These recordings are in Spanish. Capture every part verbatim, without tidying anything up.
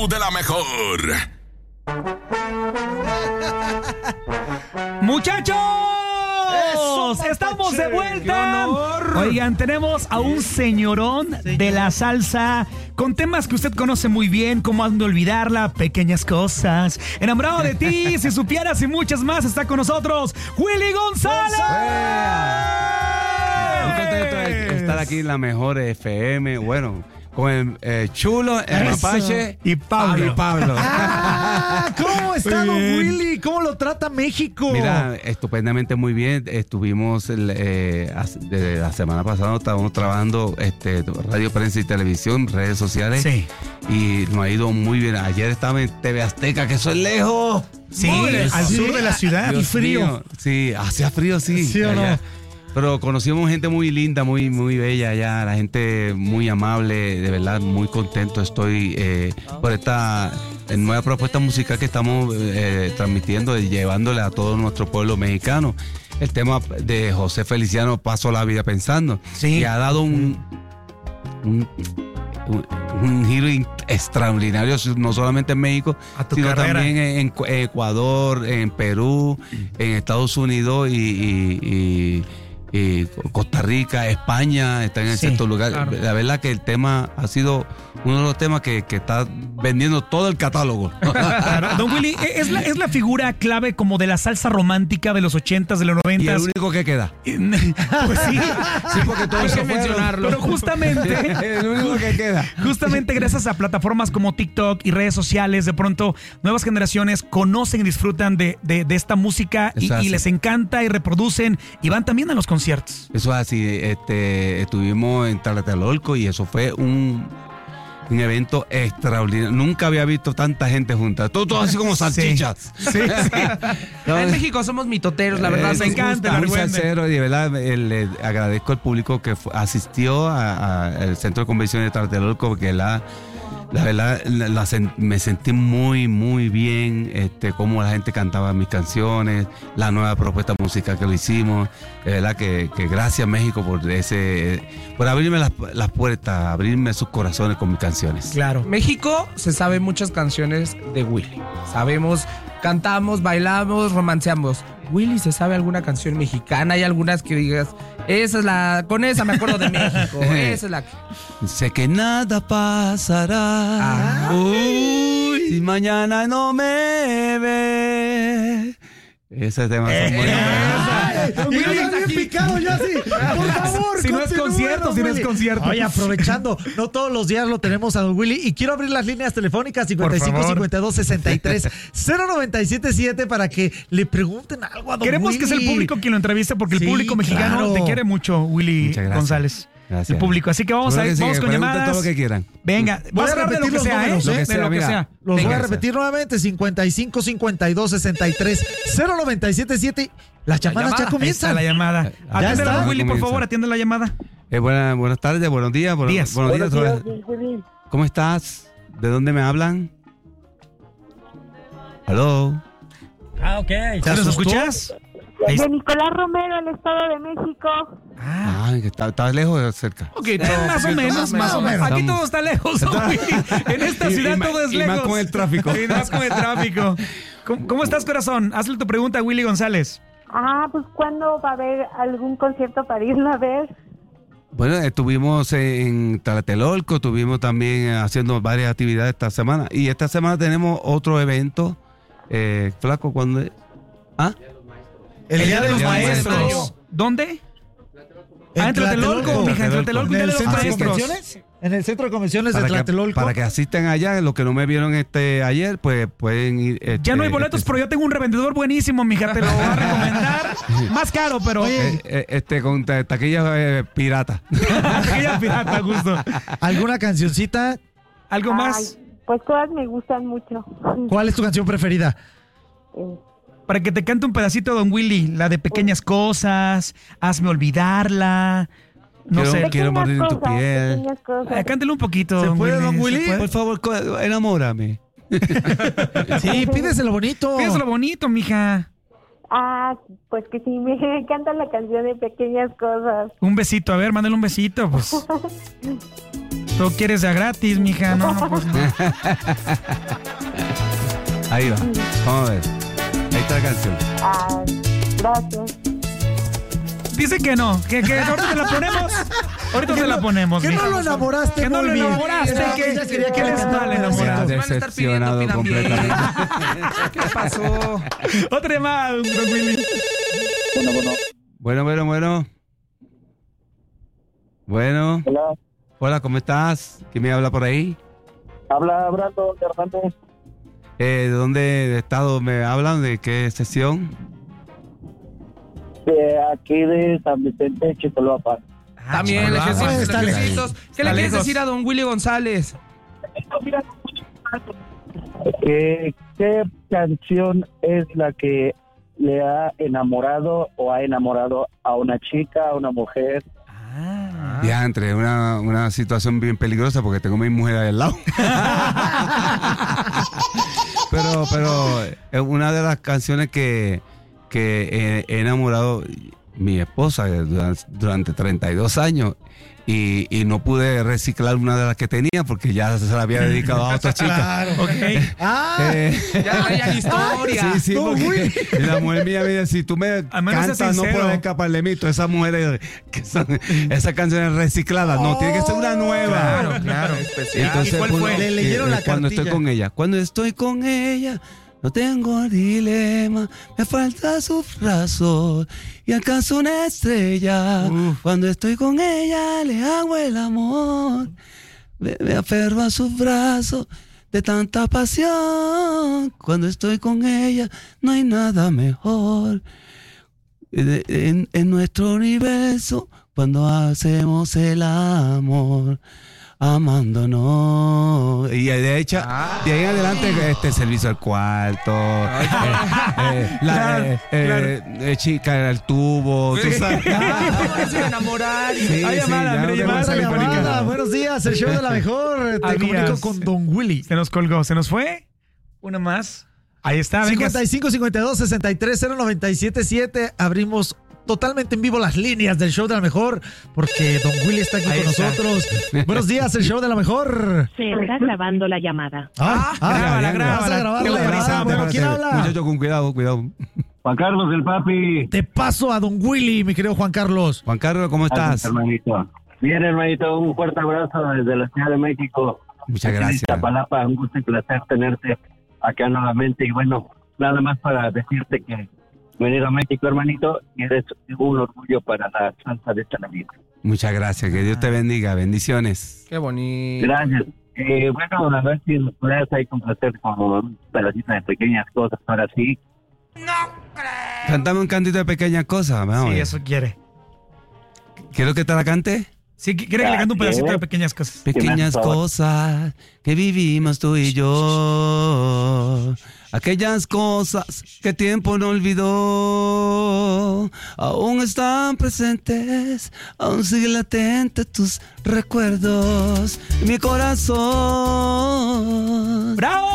show de la mejor. ¡Muchachos! Eso, ¡Estamos papache, de vuelta! qué honor. Oigan, tenemos a un señorón de la salsa con temas que usted conoce muy bien, como Han de olvidarla, Pequeñas cosas, Enamorado de ti, Si supieras y muchas más. Está con nosotros Willy González. Muy contento de estar aquí en la mejor F M. Bueno, con el eh, Chulo, el Eso. Mapache Y Pablo. y Pablo. Ah, ¿cómo está Muy don bien. Willy? ¿Cómo lo trata México? Mira, estupendamente muy bien. Estuvimos el, eh, hace- desde la semana pasada, estábamos trabajando este, radio, prensa y televisión, redes sociales. Sí. Y nos ha ido muy bien. Ayer estaba en T V Azteca, que eso es lejos. Sí, Muy bien. al Sí. sur de la ciudad. Y Dios frío. mío. Sí, hacía frío, sí. ¿Sí o no? allá. Pero conocimos gente muy linda, muy, muy bella allá, la gente muy amable, de verdad, muy contento estoy eh, por esta eh, nueva propuesta musical que estamos eh, transmitiendo, y llevándole a todo nuestro pueblo mexicano. El tema de José Feliciano, Paso la vida pensando, Sí. que ha dado un, un, un- un giro in- extraordinario, no solamente en México, A tu sino carrera. también en, en Ecuador, en Perú, en Estados Unidos y, y- y- y Costa Rica, España, está en el Sí, sexto lugar. claro. La verdad que el tema ha sido uno de los temas que, que está vendiendo todo el catálogo. Claro, don Willy, es la, es la figura clave como de la salsa romántica de los ochentas, de los Y el noventas. único que queda. Pues sí, Sí, porque todos hay se que fueron. mencionarlo. Pero justamente, El único que queda. justamente gracias a plataformas como TikTok y redes sociales, de pronto nuevas generaciones conocen y disfrutan de, de, de esta música y, Eso es y así. les encanta y reproducen y van también a los conciertos. Eso es así, este, estuvimos en Tlatelolco y eso fue un, un evento extraordinario. Nunca había visto tanta gente junta, todo, todo así como salchichas. Sí, sí. No, En México somos mitoteros, la verdad. Eh, nos me encanta, gusta. la muy argüende. sincero, y de verdad eh, le agradezco al público que fu- asistió a- a- al Centro de Convenciones de Tlatelolco, porque la, la verdad la- la sen- me sentí muy, muy bien, este, cómo la gente cantaba mis canciones, la nueva propuesta musical que lo hicimos. De verdad que, que gracias México por ese, por abrirme las, las puertas, abrirme sus corazones con mis canciones. Claro. México se sabe muchas canciones de Willy. Sabemos, cantamos, bailamos, romanceamos. Willy, ¿se sabe alguna canción mexicana? Hay algunas que digas, esa es la, con esa me acuerdo de México. Esa es la. Sé que nada pasará. Ah. Uy, si mañana no me ve. Ese tema es muy Ay, Willy, ya bien picado yo así. Por favor, Si no es continúa, concierto, don si no es Willy. concierto. Oye, aprovechando, no todos los días lo tenemos a don Willy y quiero abrir las líneas telefónicas cincuenta y cinco, favor. cincuenta y dos, sesenta y tres, cero noventa y siete siete para que le pregunten algo a don Queremos Willy. que sea el público quien lo entreviste porque Sí, el público mexicano claro. te quiere mucho, Willy Muchas gracias. González. Gracias. El público. Así que vamos, Seguro a, que sí, vamos que con pregunten llamadas. todo lo que quieran. Venga, Voy vas a a hablar de lo repetir que los sea, ¿eh? números, ¿eh? De lo que Mira. sea. Los Venga. voy a repetir nuevamente, cincuenta y cinco, cincuenta y dos, sesenta y tres, cero noventa y siete siete. Las llamadas llamada. ya Ahí está comienzan. la llamada. Ya Atiéndela, está. don Willy, por Comienza. favor, atiende la llamada. Eh, buena- buenas tardes, buenos días. Buenos Días. buenos días. ¿Cómo estás? ¿De dónde me hablan? Hello. Ah, ok. ¿Te nos asustó? escuchas? Ahí De está. Nicolás Romero, el Estado de México. Ah, Ah, que está- ¿estás lejos o cerca? ok, más o menos, más o menos. Aquí todo está lejos, don Willy. En esta Y- y ciudad ma- todo es y más lejos. con el tráfico. Y más con el tráfico. ¿Cómo, cómo estás, corazón? Hazle tu pregunta a Willy González. Ah, pues ¿cuándo va a haber algún concierto para irla a ver? Bueno, estuvimos en Tlatelolco, estuvimos también haciendo varias actividades esta semana. Y esta semana tenemos otro evento. Eh, Flaco, ¿cuándo es? ¿Ah? El día de los Día de los maestros. Maestros. ¿Dónde? Ah, en Tlatelolco, mija, en Tlatelolco, ¿En Día de el los centro de Maestros. convenciones? En el centro de convenciones de Para que, Tlatelolco. para que asistan allá, los que no me vieron este ayer, pues pueden ir. este, Ya no hay boletos, este, pero yo tengo un revendedor buenísimo, mija, te lo voy a recomendar. Más caro, pero... Oye, eh, eh, este con ta- taquillas eh, pirata. Aquella pirata, gusto. ¿Alguna cancioncita? ¿Algo más? Ay, pues todas me gustan mucho. ¿Cuál es tu canción preferida? Eh, Para que te cante un pedacito, don Willy. La de Pequeñas Cosas, Hazme Olvidarla. No Quiero- sé. quiero morir en tu cosas, piel. pequeñas cosas. Eh, cántale un poquito, ¿Se don puede, don ¿Se Willy? puede? Por favor, co- enamórame. Sí, pídeselo bonito. Pídeselo bonito, mija. Ah, pues que sí, me encanta la canción de Pequeñas Cosas. Un besito, a ver, mándale un besito, pues. Tú quieres ya gratis, mija, no, no, pues no. Ahí va. Vamos a ver. Ahí está la canción. Ah, gracias. Dice que no, que, que ahorita te la ponemos. Ahorita te la ponemos, Que mija. no lo enamoraste Que no muy lo bien. enamoraste, Ella- que- ella quería que que le eres mal enamorara. enamorado. Se ha Van a estar pidiendo, decepcionado pidan bien. completamente. ¿Qué pasó? Otra llamada, don Willy. Bueno, bueno. Bueno, bueno, bueno. Bueno. Hola. Hola, ¿cómo estás? ¿Quién me habla por ahí? Habla Brandon Hernández. Eh, ¿De dónde de estado me hablan? ¿De qué sesión? De aquí de San Vicente, Chicoloapan. También, Chihuahua. lejecitos, Está lejos. lejecitos. ¿Qué Está le quieres lejos. decir a don Willy González? ¿Qué, ¿Qué canción es la que le ha enamorado o ha enamorado a una chica, a una mujer? Ah. Diantre, una, una situación bien peligrosa porque tengo a mi mujer ahí al lado. pero, pero es una de las canciones que, que he, he enamorado mi esposa durante, durante treinta y dos años y, y no pude reciclar una de las que tenía porque ya se la había dedicado a otra chica. Claro. Ok. Ah, Eh, Ya traían historia. Sí, sí, Don porque Willy. la mujer mía me dice, si tú me A menos sea cantas no sincero. puedes escapar de mí. Todas esas mujeres que son esas canciones recicladas, no, tiene que ser una nueva. Claro, claro. Especial. Entonces, ¿Y cuál pues, fue? Le leyeron eh, la cuando cartilla. estoy con ella, cuando estoy con ella, no tengo dilema, me falta su brazo y alcanzo una estrella. Uf. Cuando estoy con ella, le hago el amor, me, me aferro a sus brazos de tanta pasión. Cuando estoy con ella, no hay nada mejor. En, en- en nuestro universo, cuando hacemos el amor, amándonos. Y de hecho, Ah. de ahí en adelante, este servicio al cuarto, eh, eh, la Claro, eh, eh, eh, chica al tubo, tú sabes. Ah, se enamorar. Sí, Hay sí, llamada, ya André, no tengo llamada esa telefónica. Hola, buenos días, el show de la mejor. Te Habías- comunico con Don Willy. Se nos colgó, se nos fue. Una más. Ahí está, venga. cincuenta y cinco, cincuenta y dos, sesenta y tres, cero noventa y siete siete. Abrimos totalmente en vivo las líneas del show de la mejor porque Don Willy está aquí Ahí con está. nosotros. Buenos días, el show de la mejor. Se está grabando la llamada. Ah, ah, grábala, vas grábala. a grabarla. Te Ah, autorizamos, bueno, ¿quién Espérate, habla? muchacho, con cuidado, cuidado. Juan Carlos, el papi. Te paso a Don Willy, mi querido Juan Carlos. Juan Carlos, ¿cómo estás? Hermanito. Bien, hermanito, un fuerte abrazo desde la Ciudad de México. Muchas gracias. Iztapalapa, un gusto y placer tenerte acá nuevamente. Y bueno, nada más para decirte que venir a México, hermanito, y eres un orgullo para la salsa de esta Navidad. Muchas gracias, que Dios te bendiga, bendiciones. Qué bonito. Gracias. Eh, bueno, a ver si nos puedes ahí complacer con un pedacito de pequeñas cosas para sí. Cántame un cantito de pequeñas cosas. Vamos a Sí, ver. eso quiere. ¿Quiero que te la cante? Sí, quiere que le cante un Gracias. pedacito de pequeñas cosas. Pequeñas por favor. cosas que vivimos tú y yo, aquellas cosas que el tiempo no olvidó, aún están presentes, aún siguen latentes tus recuerdos en mi corazón. ¡Bravo!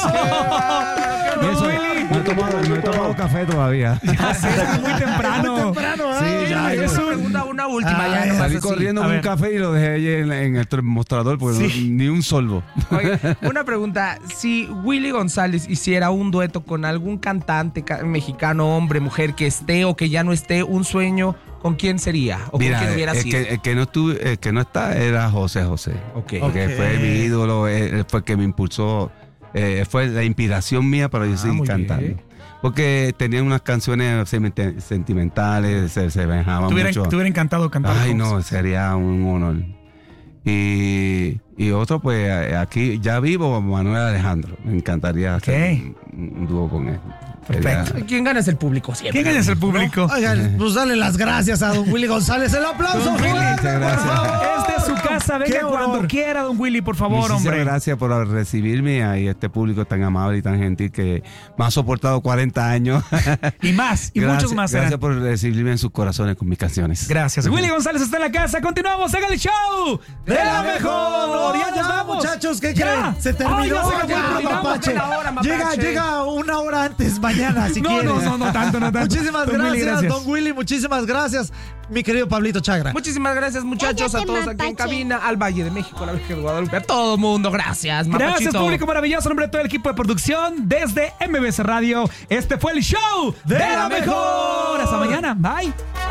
Y eso, no he tomado, no he tomado café todavía. Ya sé, es muy temprano. ¿eh? Sí, ya, Una ya. pregunta, una última, Ah, ya ya. nomás Salí así. corriendo A con un ver. café y lo dejé ahí en, en el mostrador porque Sí. no- ni un solvo. Oye, una pregunta, si Willy González hiciera un dueto con algún cantante ca- mexicano, hombre, mujer, que esté o que ya no esté, un sueño, ¿con quién sería? ¿O Mira, con quién hubiera el sido? que, el que no estuve, el que no está era José José. Ok. Porque Ok. fue mi ídolo, él, él fue el que me impulsó, eh, fue la inspiración mía para yo Ah, seguir muy cantando. bien. Porque tenía unas canciones semente- sentimentales, se, se semejaban Te hubiera, mucho. te hubiera encantado cantar. Ay, con- no, sería un honor. Y, y otro, pues aquí ya vivo, Manuel Alejandro. Me encantaría hacer un, un dúo con él. Perfecto. Sería- ¿Quién gana es el público siempre? ¿Quién es el público? Oigan, pues dale las gracias a Don Willy González. El aplauso, Don Willy, fuerte, muchas gracias. por favor. Esta es su casa, venga Qué honor. cuando quiera, don Willy, por favor, Muchísimas hombre. gracias por recibirme y este público tan amable y tan gentil que me ha soportado cuarenta años. Y más, y Gracias- muchos más Gracias serán. por recibirme en sus corazones con mis canciones. Gracias. Willy González está en la casa. Continuamos en el show de la mejor. Ya nos vamos. muchachos, ¿qué Ya. creen? Se terminó. Ay, ya se acabó ya, el programa. mapache. Una hora, mapache. Llega, llega una hora antes mañana. mañana, si no, quieres. no, no, no tanto, no tanto. Muchísimas Don Willy, gracias, gracias. don Willy. Muchísimas gracias, mi querido Pablito Chagra. Muchísimas gracias, muchachos, a Cállate, todos aquí en mapache. cabina, al Valle de México, a la Virgen de Guadalupe, a todo mundo. Gracias, Gracias, mapachito. público maravilloso. En nombre de todo el equipo de producción desde M B C Radio. Este fue el show de, la mejor. Hasta mañana. Bye.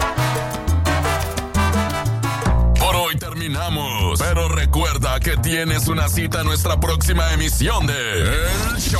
Por hoy terminamos, pero recuerda que tienes una cita en nuestra próxima emisión de El Show.